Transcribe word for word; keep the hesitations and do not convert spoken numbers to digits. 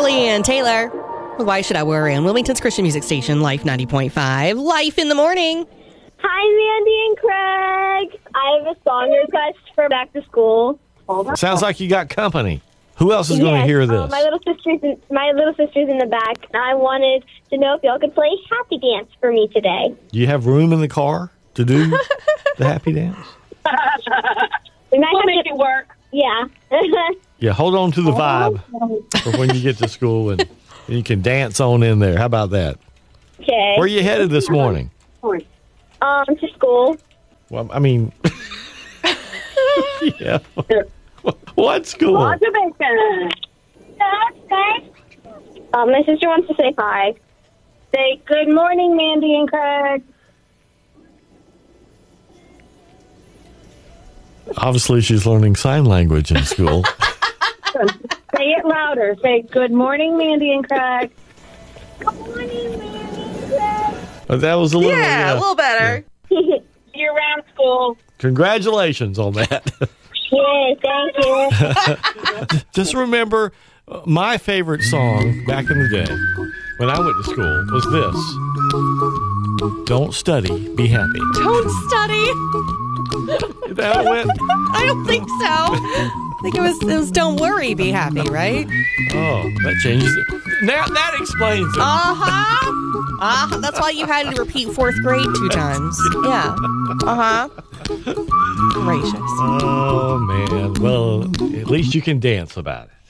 Carly and Taylor. Why Should I Worry? On Wilmington's Christian music station, Life ninety point five. Life in the morning. Hi, Mandy and Craig. I have a song request for back to school. Sounds like you got company. Who else is going Yes, to hear this? Uh, my little sister's in, my little sister's in the back, and I wanted to know if y'all could play Happy Dance for me today. Do you have room in the car to do the happy dance? We might We'll have make to, it work. yeah. Yeah, hold on to the vibe for when you get to school, and, and you can dance on in there. How about that? Okay. Where are you headed this morning? Um, to school. Well, I mean, yeah. What school? On to bacon. Um, my sister wants to say hi. Say good morning, Mandy and Craig. Obviously, she's learning sign language in school. Say it louder. Say good morning, Mandy and Craig. Good morning, Mandy and Craig. But that was a little. Yeah, uh, a little better. Year round school. Congratulations on that. Yay, thank you. Just remember, uh, my favorite song back in the day when I went to school was this. Don't study, be happy. Don't study. Is that how it went? I don't think so. I think it was, it was Don't Worry, Be Happy, right? Oh, that changes it. Now that explains it. Uh-huh. Uh-huh. That's why you had to repeat fourth grade two times. Yeah. Uh-huh. Gracious. Oh, man. Well, at least you can dance about it.